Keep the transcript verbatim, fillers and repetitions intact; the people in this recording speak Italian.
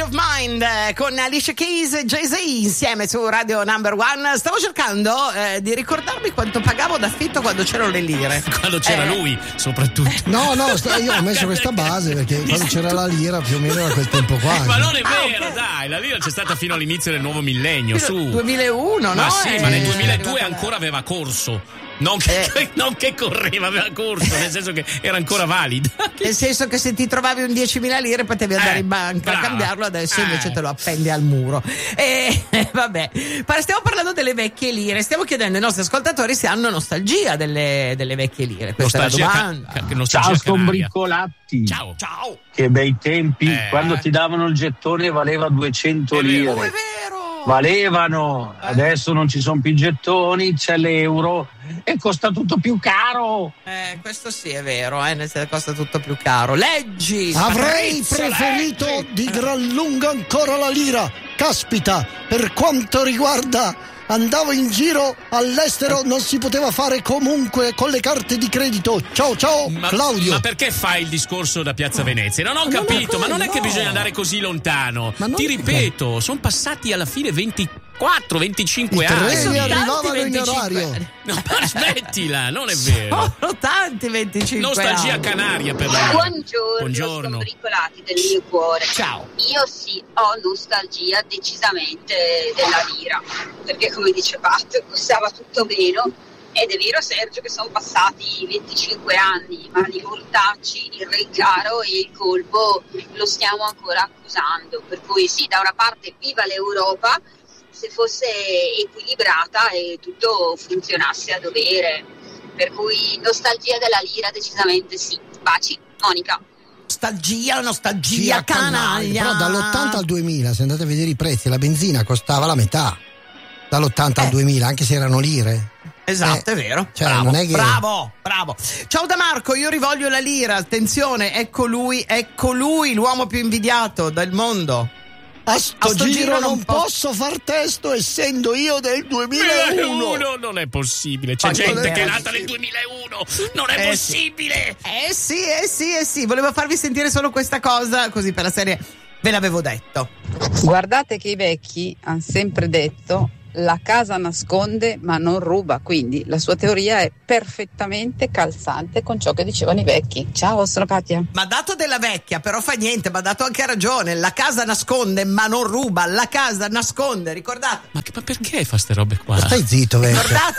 State of Mind eh, con Alicia Keys e Jay-Z insieme su Radio Number One. Stavo cercando eh, di ricordarmi quanto pagavo d'affitto quando c'erano le lire. Quando c'era eh. lui, soprattutto. No, no, io ho messo questa base perché quando c'era la lira più o meno era quel tempo qua. Ma non è vero, ah, okay. dai, la lira c'è stata fino all'inizio del nuovo millennio, su. duemilauno, ma no? sì, eh, ma nel duemiladue ancora aveva corso. Non che, eh. non che correva, aveva corso, nel senso che era ancora valido. Nel senso che se ti trovavi un diecimila lire potevi andare eh, in banca brava. a cambiarlo, adesso eh. invece te lo appendi al muro. E vabbè, stiamo parlando delle vecchie lire, stiamo chiedendo ai nostri ascoltatori se hanno nostalgia delle, delle vecchie lire. Questa nostalgia è la domanda. Ca- nostalgia Ciao canaria. Scombriccolatti. Ciao, ciao. Che bei tempi, eh. quando ti davano il gettone valeva duecento è lire. vero, è vero. Valevano, adesso non ci sono più gettoni, c'è l'euro e costa tutto più caro. Eh, questo sì è vero, eh, costa tutto più caro. Leggi! Avrei Patrizio, preferito leggi. di gran lunga ancora la lira. Caspita, per quanto riguarda andavo in giro all'estero, non si poteva fare comunque con le carte di credito. Ciao ciao ma, Claudio. Ma perché fai il discorso da Piazza Venezia? Non ho ma capito, non ma non è no. che bisogna andare così lontano. Ma non Ti è ripeto, sono passati alla fine ventiquattro venticinque I anni. treni Sono arrivavano tanti in venticinque orario. No, ma smettila, non è vero. Sono tanti venticinque Nostalgia anni. canaria per me. Buongiorno, Buongiorno. Scombriccolati del mio cuore. Ciao. Io sì, ho nostalgia decisamente della lira, perché come dice Pat, costava tutto meno. Ed è vero, Sergio, che sono passati venticinque anni, ma i mortacci, il rincaro e il colpo lo stiamo ancora accusando. Per cui sì, da una parte viva l'Europa, se fosse equilibrata e tutto funzionasse a dovere. Per cui nostalgia della lira decisamente sì. Baci, Monica. Nostalgia, nostalgia canaglia. Però dall'ottanta al duemila, se andate a vedere i prezzi, la benzina costava la metà. Dall'ottanta eh. al duemila, anche se erano lire. Esatto, Eh, è vero. cioè, bravo, non è che... bravo, bravo. Ciao da Marco, io rivoglio la lira. Attenzione, ecco lui, ecco lui, l'uomo più invidiato del mondo. A sto, A sto giro, giro non non posso far testo, essendo io del duemilauno. duemilauno non è possibile. C'è Ma gente non è che è nata possibile. nel duemilauno. Non è Eh, possibile. Eh sì, eh sì, eh sì. Volevo farvi sentire solo questa cosa, così per la serie ve l'avevo detto. Guardate che i vecchi hanno sempre detto: la casa nasconde ma non ruba, quindi la sua teoria è perfettamente calzante con ciò che dicevano i vecchi. Ciao, sono Katia. Ma dato della vecchia, però fa niente, ma ha dato anche ragione. La casa nasconde ma non ruba, la casa nasconde, ricordate? Ma, che, ma perché fa ste robe qua? Stai zitto, vecchio. Ricordate?